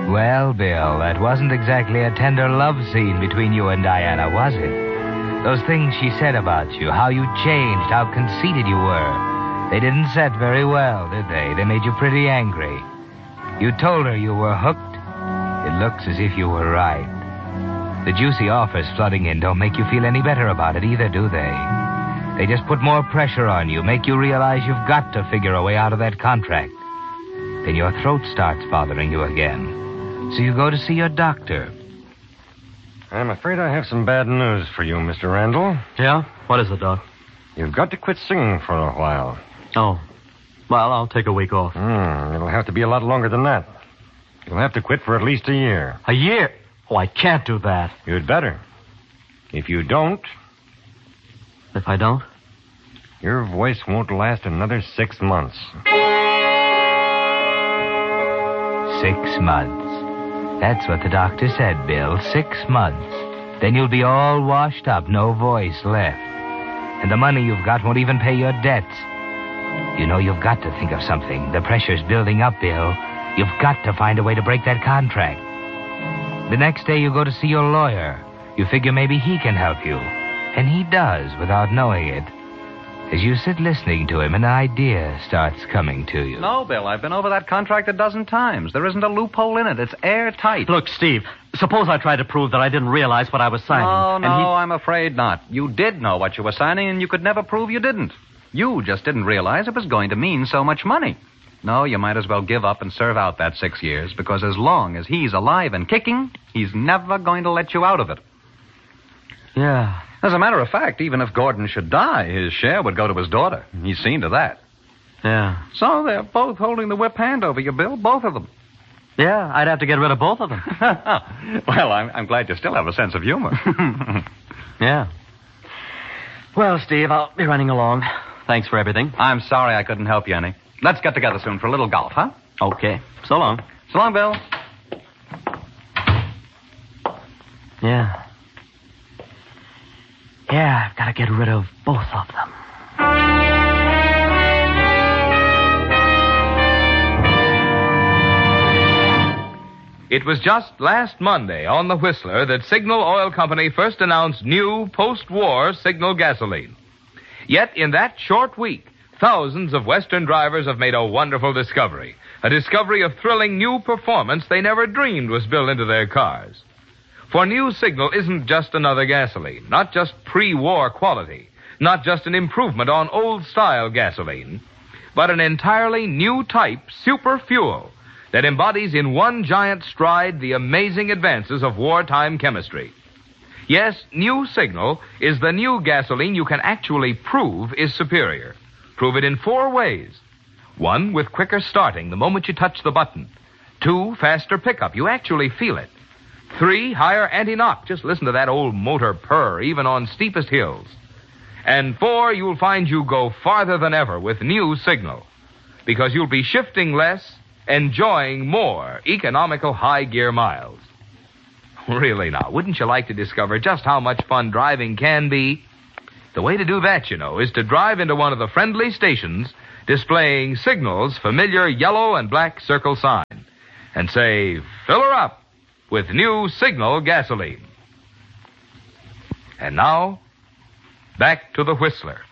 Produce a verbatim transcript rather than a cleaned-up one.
Well, Bill, that wasn't exactly a tender love scene between you and Diana, was it? Those things she said about you, how you changed, how conceited you were, they didn't set very well, did they? They made you pretty angry. You told her you were hooked. It looks as if you were right. The juicy offers flooding in don't make you feel any better about it either, do they? They just put more pressure on you, make you realize you've got to figure a way out of that contract. Then your throat starts bothering you again. So you go to see your doctor. I'm afraid I have some bad news for you, Mister Randall. Yeah? What is it, Doc? You've got to quit singing for a while. Oh. Well, I'll take a week off. Mm, it'll have to be a lot longer than that. You'll have to quit for at least a year. A year? Oh, I can't do that. You'd better. If you don't... If I don't? Your voice won't last another six months. Six months. That's what the doctor said, Bill. Six months. Then you'll be all washed up, no voice left. And the money you've got won't even pay your debts. You know, you've got to think of something. The pressure's building up, Bill. You've got to find a way to break that contract. The next day you go to see your lawyer. You figure maybe he can help you. And he does, without knowing it. As you sit listening to him, an idea starts coming to you. No, Bill, I've been over that contract a dozen times. There isn't a loophole in it. It's airtight. Look, Steve, suppose I tried to prove that I didn't realize what I was signing. No, and no, he... I'm afraid not. You did know what you were signing, and you could never prove you didn't. You just didn't realize it was going to mean so much money. No, you might as well give up and serve out that six years, because as long as he's alive and kicking, he's never going to let you out of it. Yeah. As a matter of fact, even if Gordon should die, his share would go to his daughter. He's seen to that. Yeah. So they're both holding the whip hand over you, Bill, both of them. Yeah, I'd have to get rid of both of them. Well, I'm, I'm glad you still have a sense of humor. Yeah. Well, Steve, I'll be running along. Thanks for everything. I'm sorry I couldn't help you any. Let's get together soon for a little golf, huh? Okay. So long. So long, Bill. Yeah. Yeah, I've got to get rid of both of them. It was just last Monday on the Whistler that Signal Oil Company first announced new post-war Signal gasoline. Yet in that short week, thousands of Western drivers have made a wonderful discovery. A discovery of thrilling new performance they never dreamed was built into their cars. For new Signal isn't just another gasoline, not just pre-war quality, not just an improvement on old-style gasoline, but an entirely new type super fuel that embodies in one giant stride the amazing advances of wartime chemistry. Yes, new Signal is the new gasoline you can actually prove is superior. Prove it in four ways. One, with quicker starting the moment you touch the button. Two, faster pickup. You actually feel it. Three, higher anti-knock. Just listen to that old motor purr, even on steepest hills. And four, you'll find you go farther than ever with new Signal. Because you'll be shifting less, enjoying more economical high-gear miles. Really now, wouldn't you like to discover just how much fun driving can be? The way to do that, you know, is to drive into one of the friendly stations displaying Signal's familiar yellow and black circle sign and say, fill her up with new Signal gasoline. And now, back to the Whistler.